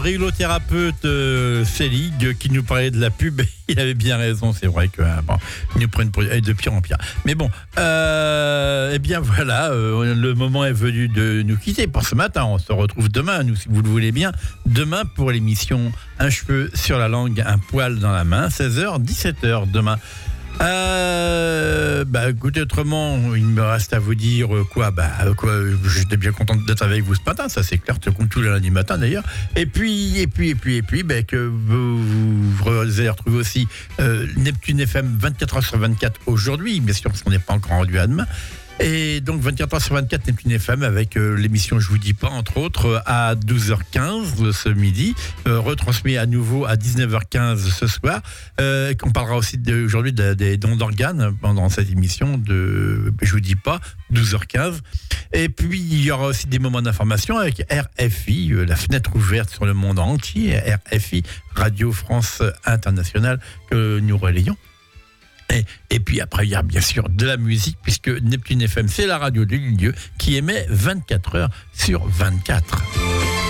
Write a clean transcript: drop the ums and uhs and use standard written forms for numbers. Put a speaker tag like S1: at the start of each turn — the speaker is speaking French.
S1: Régulothérapeute Célig qui nous parlait de la pub, il avait bien raison, c'est vrai que il nous prennent de pire en pire. Mais bon, eh bien voilà, le moment est venu de nous quitter pour ce matin. On se retrouve demain, nous si vous le voulez bien, demain pour l'émission Un cheveu sur la langue, un poil dans la main, 16h, 17h demain. Écoutez, autrement, il me reste à vous dire quoi. J'étais bien content d'être avec vous ce matin, ça c'est clair, comme tous les lundis matin d'ailleurs. Et puis, que vous allez retrouver aussi Neptune FM 24h/24 aujourd'hui, bien sûr, parce qu'on n'est pas encore rendu à demain. Et donc 24h/24 Neptune FM avec l'émission Je vous dis pas, entre autres, à 12h15 ce midi, retransmis à nouveau à 19h15 ce soir. On parlera aussi aujourd'hui des dons d'organes pendant cette émission de Je vous dis pas, 12h15. Et puis il y aura aussi des moments d'information avec RFI, la fenêtre ouverte sur le monde entier, RFI, Radio France Internationale, que nous relayons. Et puis après, il y a bien sûr de la musique, puisque Neptune FM, c'est la radio de Lilieu qui émet 24 heures sur 24.